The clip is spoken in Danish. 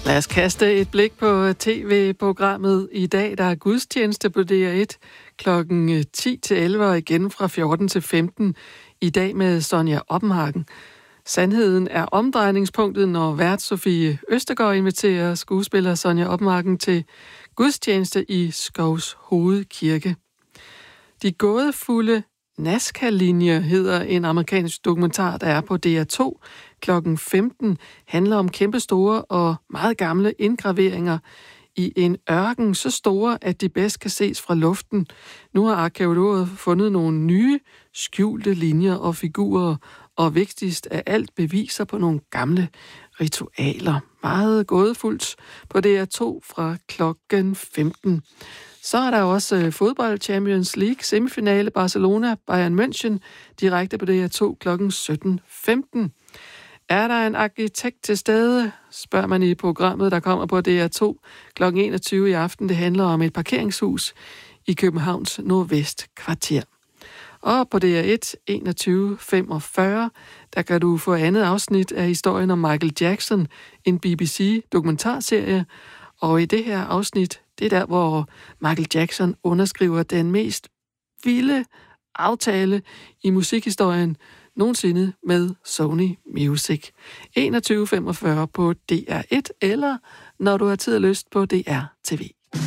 Lad os kaste et blik på tv-programmet i dag. Der er gudstjeneste på DR1 klokken 10-11 og igen fra 14 til 15 i dag med Sonja Oppenhagen. Sandheden er omdrejningspunktet, når vært Sofie Østergaard inviterer skuespiller Sonja Oppenhagen til gudstjeneste i Skovshoved Kirke. De gådefulde Nazca-linjer hedder en amerikansk dokumentar, der er på DR2 klokken 15, handler om kæmpestore og meget gamle indgraveringer i en ørken, så store, at de bedst kan ses fra luften. Nu har arkæologer fundet nogle nye, skjulte linjer og figurer, og vigtigst af alt beviser på nogle gamle ritualer. Meget gådefuldt på DR2 fra klokken 15. Så er der også fodbold Champions League semifinale Barcelona Bayern München direkte på DR2 klokken 17:15. Er der en arkitekt til stede, spørger man i programmet, der kommer på DR2 klokken 21 i aften. Det handler om et parkeringshus i Københavns Nordvestkvarter. Og på DR1 21:45, der kan du få andet afsnit af historien om Michael Jackson, en BBC-dokumentarserie. Og i det her afsnit, det er der, hvor Michael Jackson underskriver den mest vilde aftale i musikhistorien nogensinde med Sony Music. 21:45 på DR1, eller når du har tid og lyst på DR TV.